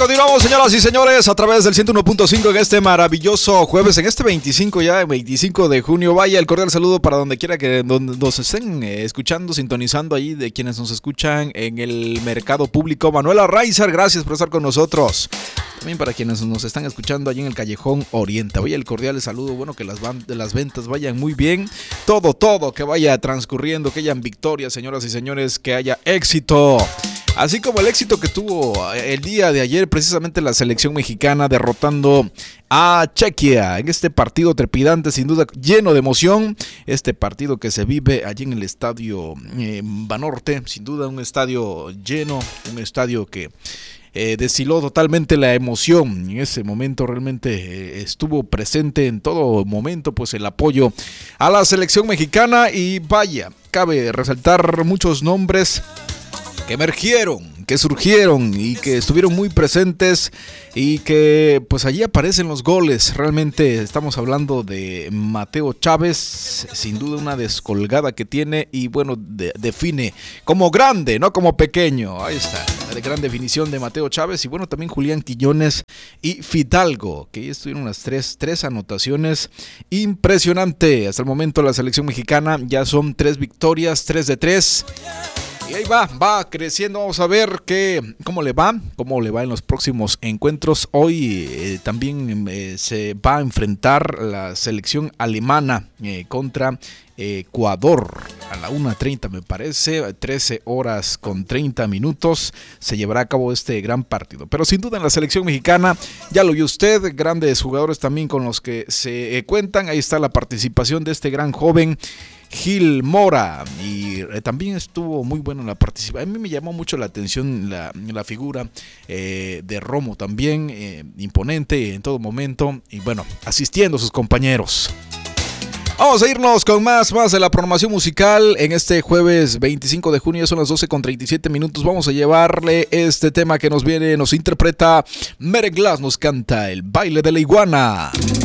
Continuamos, señoras y señores, a través del 101.5 en este maravilloso jueves, en este 25 de junio. Vaya, el cordial saludo para donde quiera que nos estén escuchando, sintonizando ahí, de quienes nos escuchan en el mercado público. Manuela Reiser, gracias por estar con nosotros. También para quienes nos están escuchando allí en el Callejón Oriente. Vaya, el cordial saludo, bueno, que las ventas vayan muy bien. Todo que vaya transcurriendo, que hayan victorias, señoras y señores, que haya éxito. Así como el éxito que tuvo el día de ayer precisamente la selección mexicana derrotando a Chequia en este partido trepidante, sin duda lleno de emoción. Este partido que se vive allí en el estadio Banorte, sin duda un estadio lleno, un estadio que destiló totalmente la emoción. En ese momento realmente estuvo presente en todo momento pues el apoyo a la selección mexicana y vaya, cabe resaltar muchos nombres que emergieron, que surgieron y que estuvieron muy presentes y que pues allí aparecen los goles. Realmente estamos hablando de Mateo Chávez, sin duda una descolgada que tiene y bueno, define como grande, no como pequeño. Ahí está, la gran definición de Mateo Chávez y bueno, también Julián Quiñones y Fidalgo, que ya estuvieron las tres anotaciones. Impresionante, hasta el momento la selección mexicana ya son 3 victorias, 3 de 3. Y ahí va creciendo. Vamos a ver cómo le va en los próximos encuentros. Hoy también se va a enfrentar la selección alemana contra Ecuador a la 1:30 me parece, 13 horas con 30 minutos se llevará a cabo este gran partido. Pero sin duda en la selección mexicana, ya lo vio usted, grandes jugadores también con los que se cuentan. Ahí está la participación de este gran joven Gil Mora y también estuvo muy bueno en la participación. A mí me llamó mucho la atención la figura de Romo también, imponente en todo momento y bueno, asistiendo a sus compañeros. Vamos a irnos con más de la programación musical en este jueves 25 de junio, son las 12:37 minutos. Vamos a llevarle este tema que nos interpreta Mere Glass, nos canta El baile de la iguana.